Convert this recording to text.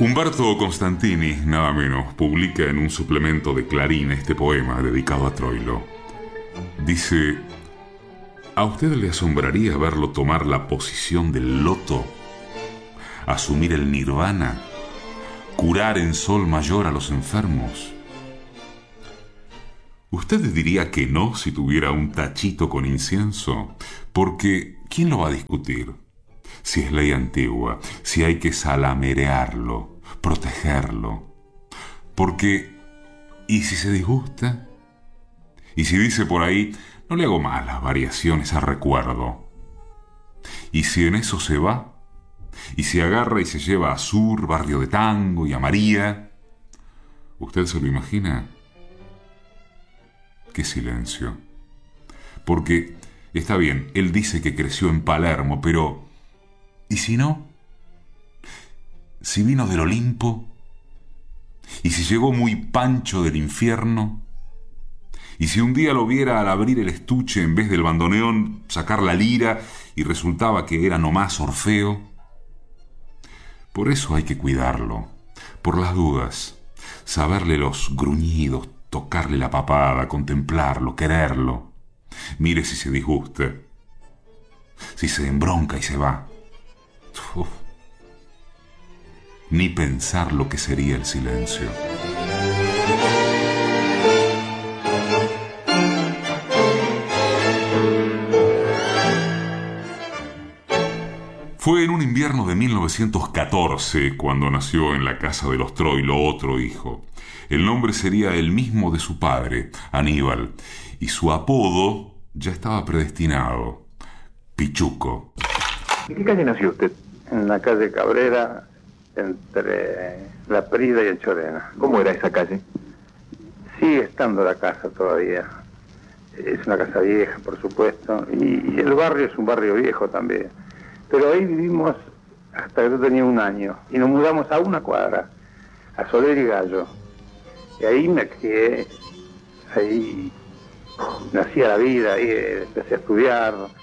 Umberto Constantini, nada menos, publica en un suplemento de Clarín este poema dedicado a Troilo. Dice: ¿a usted le asombraría verlo tomar la posición del loto? ¿Asumir el nirvana? ¿Curar en sol mayor a los enfermos? ¿Usted diría que no si tuviera un tachito con incienso? Porque ¿quién lo va a discutir? Si es ley antigua, si hay que salamerearlo, protegerlo. Porque, ¿y si se disgusta? ¿Y si dice por ahí, no le hago más las variaciones a recuerdo? ¿Y si en eso se va? ¿Y si agarra y se lleva a Sur, Barrio de Tango y a María? ¿Usted se lo imagina? ¡Qué silencio! Porque, está bien, él dice que creció en Palermo, pero ¿y si no? ¿Si vino del Olimpo? ¿Y si llegó muy pancho del infierno? ¿Y si un día lo viera al abrir el estuche en vez del bandoneón sacar la lira y resultaba que era nomás Orfeo? Por eso hay que cuidarlo, por las dudas, saberle los gruñidos, tocarle la papada, contemplarlo, quererlo. Mire si se disgusta, si se embronca y se va. Uf. Ni pensar lo que sería el silencio. Fue en un invierno de 1914 cuando nació en la casa de los Troilo otro hijo. El nombre sería el mismo de su padre, Aníbal, y su apodo ya estaba predestinado: Pichuco. ¿En qué calle nació usted? En la calle Cabrera, entre La Prida y el Chorena. ¿Cómo era esa calle? Sigue estando la casa todavía. Es una casa vieja, por supuesto, y el barrio es un barrio viejo también. Pero ahí vivimos hasta que yo tenía 1 año, y nos mudamos a 1 cuadra, a Soler y Gallo. Y ahí me crié, ahí nací a la vida, ahí empecé a estudiar.